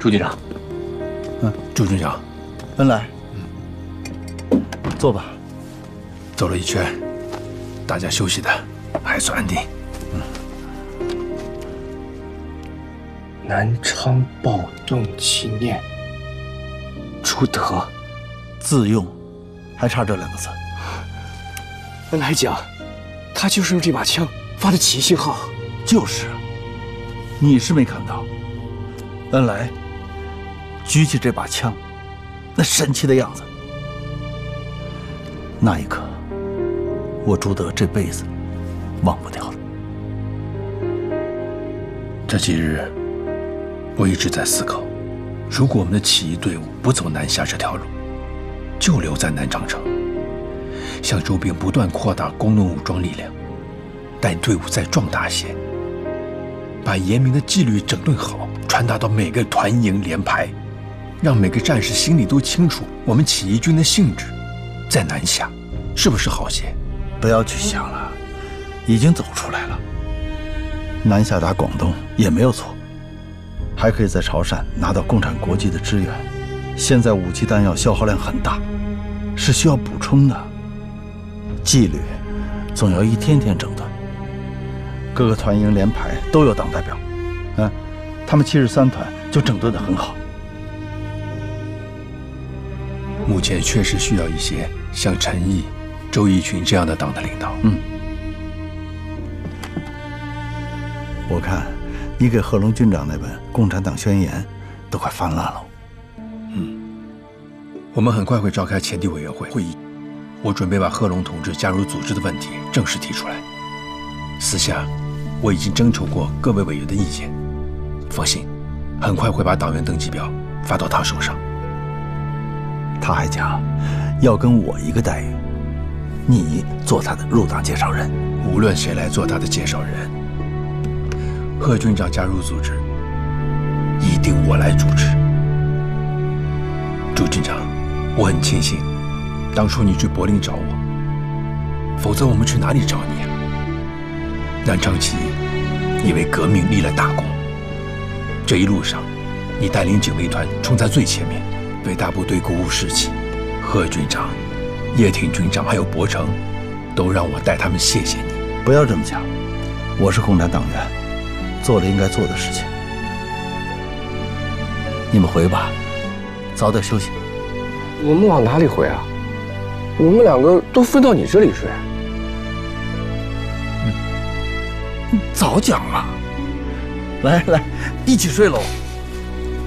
朱军长。 朱军长， 恩来，坐吧。 走了一圈，大家休息的还算安定。 南昌暴动纪念，朱德， 自用，还差这2个字。 恩来讲，他就是用这把枪发的起义信号。 就是，你是没看到，恩来举起这把枪，那神气的样子，那一刻，我朱德这辈子忘不掉了。 这几日，我一直在思考，如果我们的起义队伍不走南下这条路，就留在南昌城，向周边不断扩大工农武装力量，待队伍再壮大些，把严明的纪律整顿好，传达到每个团营连排，让每个战士心里都清楚我们起义军的性质，再南下，是不是好些？ 不要去想了，已经走出来了。南下打广东也没有错，还可以在潮汕拿到共产国际的支援。现在武器弹药消耗量很大，是需要补充的。纪律总要一天天整顿。各个团营连排都有党代表，他们73团就整顿得很好。 目前确实需要一些像陈毅、周逸群这样的党的领导。 我看你给贺龙军长那本《共产党宣言》都快翻烂了。 我们很快会召开前敌委员会议，我准备把贺龙同志加入组织的问题正式提出来。私下我已经征求过各位委员的意见，放心，很快会把党员登记表发到他手上。 他还讲要跟我一个待遇，你做他的入党介绍人。 无论谁来做他的介绍人，贺军长加入组织，一定我来主持。朱军长，我很庆幸当初你去柏林找我，否则我们去哪里找你啊？南昌起义，你为革命立了大功。这一路上，你带领警卫团冲在最前面，为大部队鼓舞士气。贺军长、叶挺军长还有伯承，都让我代他们谢谢你。 不要这么讲，我是共产党员，做了应该做的事情。你们回吧，早点休息。 我们往哪里回啊？我们2个都分到你这里睡。 早讲了，来，一起睡喽。